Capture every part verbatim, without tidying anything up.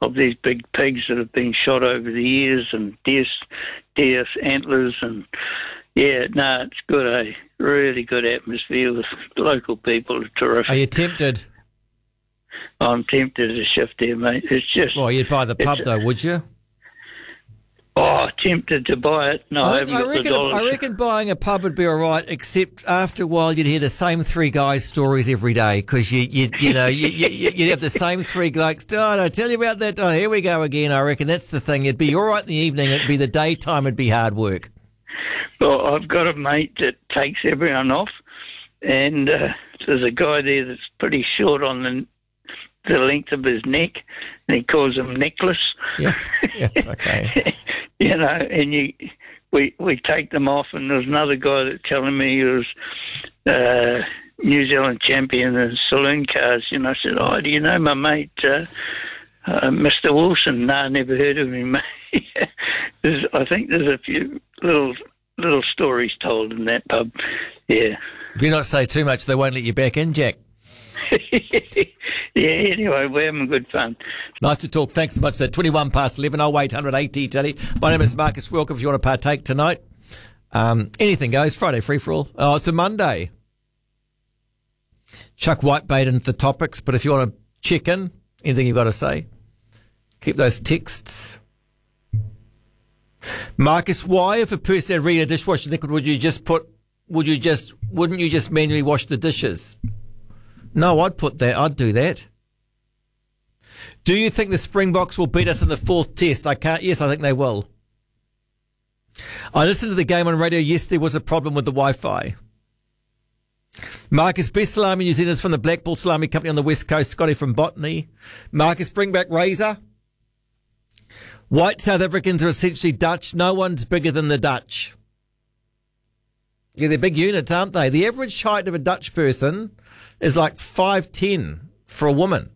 of these big pigs that have been shot over the years, and deer, deer antlers, and yeah, no, it's good, eh? Really good atmosphere with local people. Terrific. Are you tempted? I'm tempted to shift there, mate. It's just... Well, you'd buy the pub, though, would you? Oh, tempted to buy it. No, I, I, haven't I, got reckon, the dollars. I reckon buying a pub would be all right, except after a while you'd hear the same three guys' stories every day, because you, you, you know, you, you, you'd have the same three guys. Oh, I tell you about that. Oh, here we go again. I reckon that's the thing. It'd be all right in the evening. It'd be the daytime. It'd be hard work. Well, I've got a mate that takes everyone off, and uh, there's a guy there that's pretty short on the the length of his neck, and he calls him Necklace. Yeah, yeah, okay. You know, and you, we we take them off, and there's another guy that's telling me he was uh, New Zealand champion in saloon cars. You know, I said, oh, do you know my mate, uh, uh, Mister Wilson? No, never heard of him, mate. There's, I think there's a few little little stories told in that pub, yeah. Do not say too much, they won't let you back in, Jack. Yeah, anyway, we're having good fun. Nice to talk. Thanks so much. That twenty-one past eleven, oh eight hundred eighty Teddy. My name is Marcus Welcome. If you want to partake tonight, um, anything goes. Friday free for all. Oh, it's a Monday. Chuck Whitebait into the topics, but if you want to check in, anything you've got to say, keep those texts. Marcus, why, if a person had read a dishwasher liquid, would you just put? Would you just? Wouldn't you just manually wash the dishes? No, I'd put that. I'd do that. Do you think the Springboks will beat us in the fourth test? I can't. Yes, I think they will. I listened to the game on radio. Yes, there was a problem with the Wi-Fi. Marcus, best salami New Zealanders from the Black Bull Salami Company on the West Coast. Scotty from Botany. Marcus, bring back Razor. White South Africans are essentially Dutch. No one's bigger than the Dutch. Yeah, they're big units, aren't they? The average height of a Dutch person is like five ten for a woman.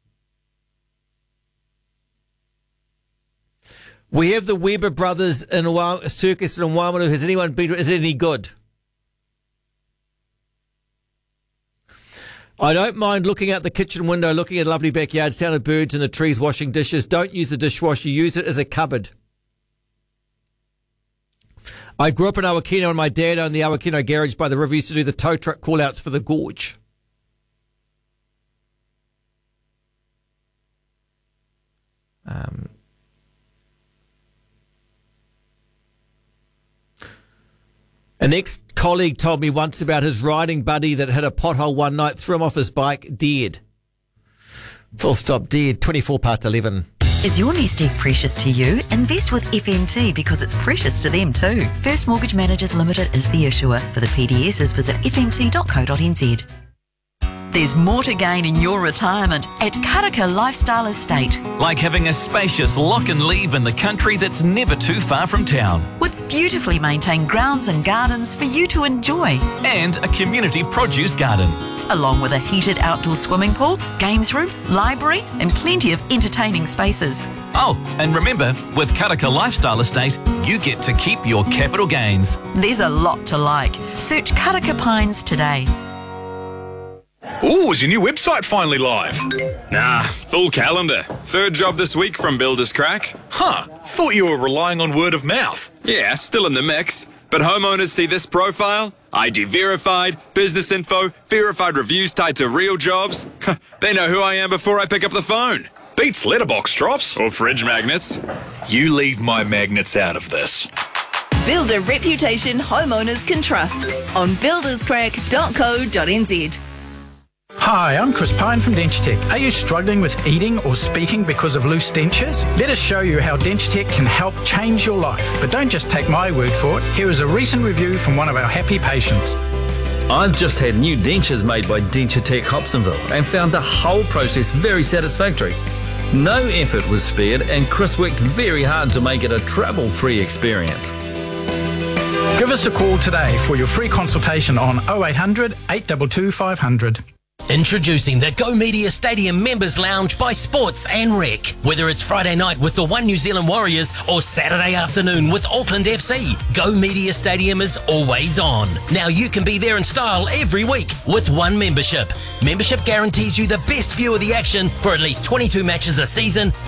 We have the Weber brothers in a circus in Wāmanu. Has anyone been? Is it any good? I don't mind looking out the kitchen window, looking at a lovely backyard, sound of birds and the trees washing dishes. Don't use the dishwasher. Use it as a cupboard. I grew up in Awakino, and my dad owned the Awakino garage by the river. Used to do the tow truck call-outs for the gorge. Um, an ex-colleague told me once about his riding buddy that hit a pothole one night, threw him off his bike, dead. Full stop, dead. twenty-four past eleven. Is your nest egg precious to you? Invest with F M T because it's precious to them too. First Mortgage Managers Limited is the issuer. For the P D Ss, visit f m t dot co dot n z. There's more to gain in your retirement at Karaka Lifestyle Estate. Like having a spacious lock and leave in the country that's never too far from town. With beautifully maintained grounds and gardens for you to enjoy. And a community produce garden. Along with a heated outdoor swimming pool, games room, library and plenty of entertaining spaces. Oh, and remember, with Karaka Lifestyle Estate, you get to keep your capital gains. There's a lot to like. Search Karaka Pines today. Ooh, is your new website finally live? Nah, full calendar. Third job this week from Builders Crack. Huh, thought you were relying on word of mouth. Yeah, still in the mix. But homeowners see this profile, I D verified, business info, verified reviews tied to real jobs. They know who I am before I pick up the phone. Beats letterbox drops. Or fridge magnets. You leave my magnets out of this. Build a reputation homeowners can trust on builders crack dot co dot n z. Hi, I'm Chris Pine from DentureTech. Are you struggling with eating or speaking because of loose dentures? Let us show you how DentureTech can help change your life. But don't just take my word for it. Here is a recent review from one of our happy patients. I've just had new dentures made by DentureTech Hobsonville and found the whole process very satisfactory. No effort was spared and Chris worked very hard to make it a trouble-free experience. Give us a call today for your free consultation on oh eight hundred, eight two two, five hundred. Introducing the Go Media Stadium Members Lounge by Sports and Rec. Whether it's Friday night with the One New Zealand Warriors or Saturday afternoon with Auckland F C, Go Media Stadium is always on. Now you can be there in style every week with one membership. Membership guarantees you the best view of the action for at least twenty-two matches a season